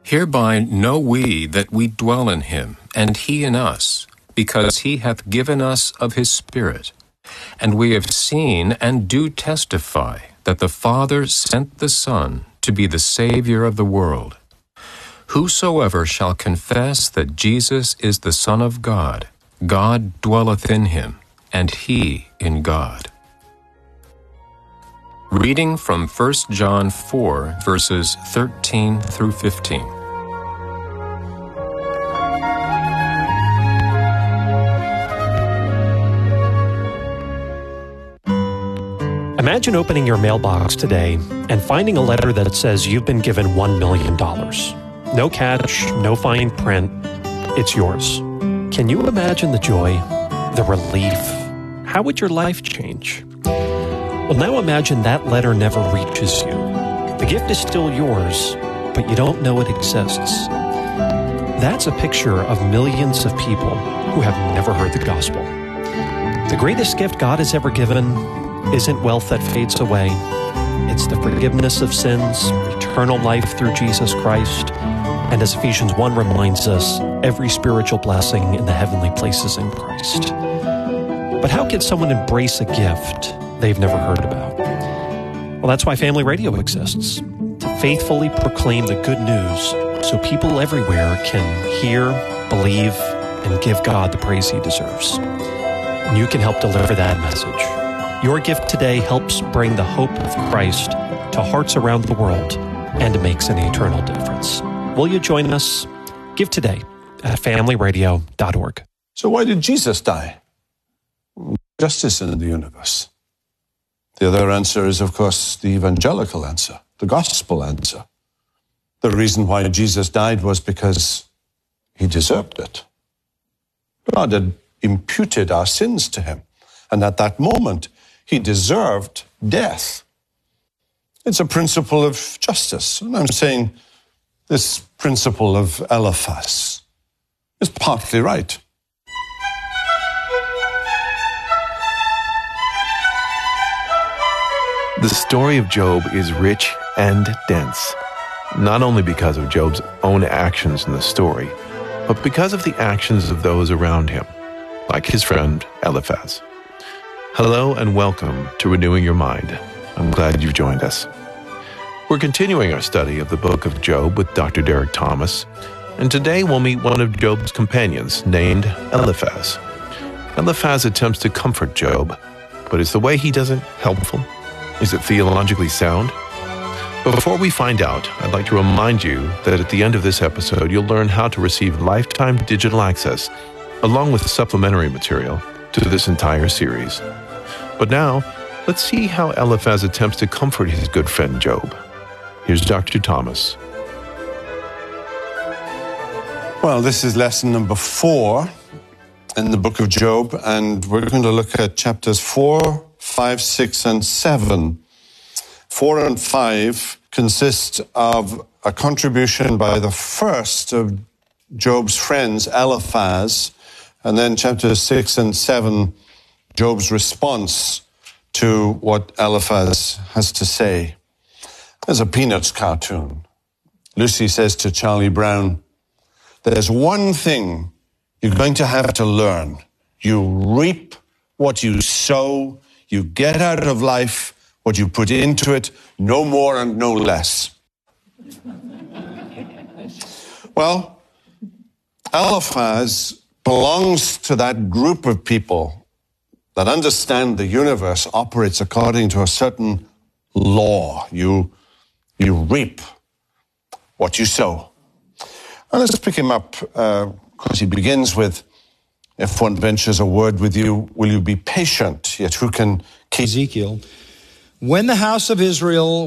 Hereby know we that we dwell in him, and he in us, because he hath given us of his Spirit. And we have seen and do testify that the Father sent the Son to be the Savior of the world. Whosoever shall confess that Jesus is the Son of God, God dwelleth in him, and he in God. Reading from 1 John 4, verses 13 through 15. Imagine opening your mailbox today and finding a letter that says you've been given $1 million. No catch, no fine print. It's yours. Can you imagine the joy, the relief? How would your life change? Well, now imagine that letter never reaches you. The gift is still yours, but you don't know it exists. That's a picture of millions of people who have never heard the gospel. The greatest gift God has ever given isn't wealth that fades away. It's the forgiveness of sins, eternal life through Jesus Christ, and as Ephesians 1 reminds us, every spiritual blessing in the heavenly places in Christ. But how can someone embrace a gift they've never heard about? Well, that's why Family Radio exists, to faithfully proclaim the good news so people everywhere can hear, believe, and give God the praise he deserves. And you can help deliver that message. Your gift today helps bring the hope of Christ to hearts around the world and makes an eternal difference. Will you join us? Give today at familyradio.org. So why did Jesus die? Justice in the universe. The other answer is, of course, the evangelical answer, the gospel answer. The reason why Jesus died was because he deserved it. God had imputed our sins to him, and at that moment, he deserved death. It's a principle of justice. And I'm saying this principle of Eliphaz is partly right. The story of Job is rich and dense, not only because of Job's own actions in the story, but because of the actions of those around him, like his friend Eliphaz. Hello and welcome to Renewing Your Mind. I'm glad you've joined us. We're continuing our study of the book of Job with Dr. Derek Thomas, and today we'll meet one of Job's companions named Eliphaz. Eliphaz attempts to comfort Job, but is the way he does it helpful? Is it theologically sound? Before we find out, I'd like to remind you that at the end of this episode, you'll learn how to receive lifetime digital access, along with supplementary material, to this entire series. But now, let's see how Eliphaz attempts to comfort his good friend Job. Here's Dr. Thomas. Well, this is lesson number 4 in the book of Job, and we're going to look at chapters 4, 5, 6, and 7. 4 and 5 consist of a contribution by the first of Job's friends, Eliphaz, and then chapters 6 and 7, Job's response to what Eliphaz has to say. There's a Peanuts cartoon. Lucy says to Charlie Brown, "There's one thing you're going to have to learn. You reap what you sow. You get out of life what you put into it, no more and no less." Well, Eliphaz belongs to that group of people that understand the universe operates according to a certain law. You reap what you sow. And let's pick him up, because he begins with, "If one ventures a word with you, will you be patient? Yet who can keep..." Ezekiel, when the house of Israel